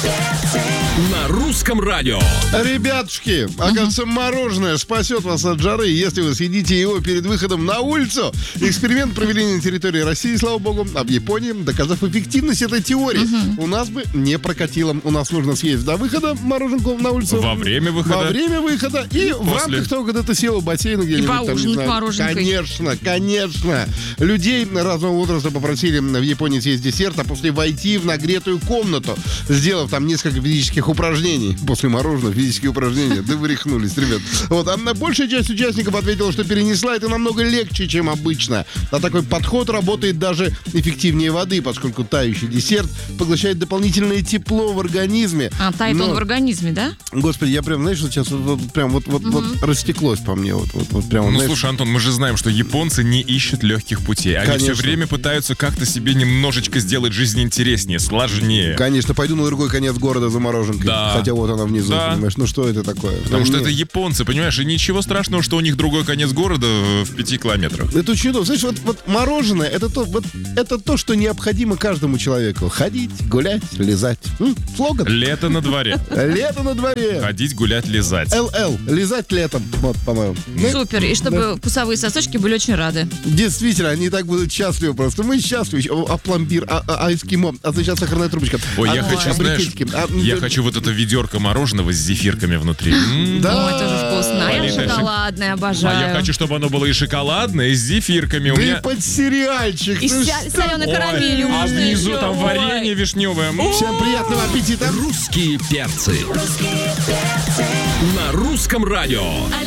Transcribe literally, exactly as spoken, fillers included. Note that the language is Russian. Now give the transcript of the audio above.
На русском радио. Ребятушки, оказывается, мороженое спасет вас от жары, если вы съедите его перед выходом на улицу. Эксперимент провели на территории России, слава богу, а в Японии, доказав эффективность этой теории. У нас бы не прокатило. У нас нужно съесть до выхода мороженку на улицу. Во время выхода. Во время выхода. И После. в рамках того, когда ты сел в бассейн где-нибудь. И поужинать там, мороженкой. Конечно, конечно. Людей разного возраста попросили в Японии съесть десерт, а после войти в нагретую комнату, сделав там несколько физических упражнений. После мороженого физические упражнения. Да вы рехнулись, ребят. Вот. А большая часть участников ответила, что перенесла это намного легче, чем обычно. А такой подход работает даже эффективнее воды, поскольку тающий десерт поглощает дополнительное тепло в организме. А, тает Но... он в организме, да? Господи, я прям, знаешь, вот сейчас вот, вот, прям вот, вот, вот растеклось по мне. Вот, вот, вот прям, Ну, знаешь... слушай, Антон, мы же знаем, что японцы не ищут легких путей. Они Конечно. все время пытаются как-то себе немножечко сделать жизнь интереснее, сложнее. Конечно, пойду на другой конец города за мороженкой. Да. Хотя вот она внизу, Да. понимаешь. Ну что это такое? Потому Ну, что нет. это японцы, понимаешь, и ничего страшного, что у них другой конец города в пяти километрах. Это очень удобно. Знаешь, вот, вот мороженое, это то, вот, это то, что необходимо каждому человеку. Ходить, гулять, лизать. М? Слоган. Лето на дворе. Лето на дворе. Ходить, гулять, лизать. ЛЛ. Лизать летом. Вот, по-моему. Ну, Супер. И чтобы вкусовые сосочки были очень рады. действительно, они так будут счастливы просто. Мы счастливы. А пломбир, а, а, а эскимо, а сейчас сахарная трубочка. Ой, а, я хочу, а знаешь, брикетики. А, я м, хочу вот это ведерко мороженого с зефирками внутри. М. Да. Ой, тоже вкусно. А я Полина, шоколадное А обожаю. я хочу, чтобы оно было и шоколадное, и с зефирками. У Да и меня... под сериальчик. И Ты ся- что? соленой карамелью А можно внизу еще. там Ой. варенье вишневое. М. Всем приятного аппетита. Русские перцы. На русском радио.